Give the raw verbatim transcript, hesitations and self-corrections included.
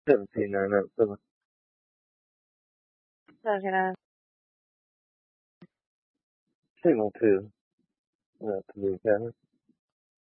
seventeen, I know, so, seventy-nine. single two, uh, to be exact.